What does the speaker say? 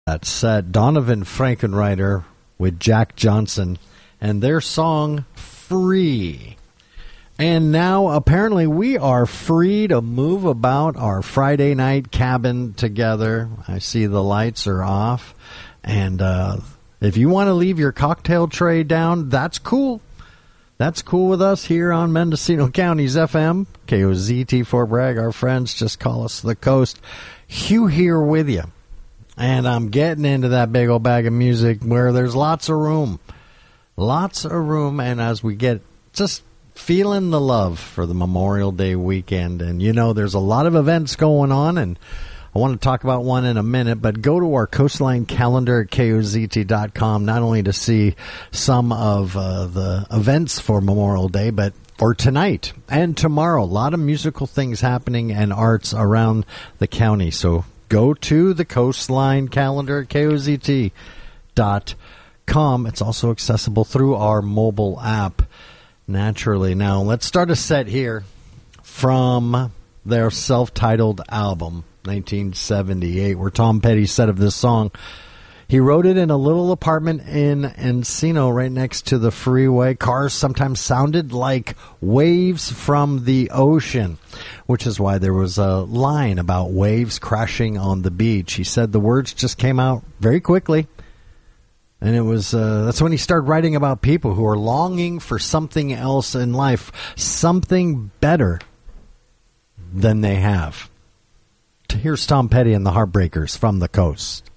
That set, Donovan Frankenreiter with Jack Johnson and their song Free. And now apparently we are free to move about our Friday night cabin together. I see the lights are off. And if you want to leave your cocktail tray down, that's cool. That's cool with us here on Mendocino County's FM. KOZT Fort Bragg, our friends, just call us the coast. Hugh here with you. And I'm getting into that big old bag of music where there's lots of room. Lots of room. And as we get just feeling the love for the Memorial Day weekend. And, you know, there's a lot of events going on. And I want to talk about one in a minute. But go to our Coastline calendar at KOZT.com, not only to see some of the events for Memorial Day, but for tonight and tomorrow. A lot of musical things happening and arts around the county. So go to the Coastline calendar at KOZT.com. It's also accessible through our mobile app, naturally. Now, let's start a set here from their self-titled album, 1978, where Tom Petty said of this song, he wrote it in a little apartment in Encino right next to the freeway. Cars sometimes sounded like waves from the ocean, which is why there was a line about waves crashing on the beach. He said the words just came out very quickly. And it was that's when he started writing about people who are longing for something else in life, something better than they have. Here's Tom Petty and the Heartbreakers from the coast.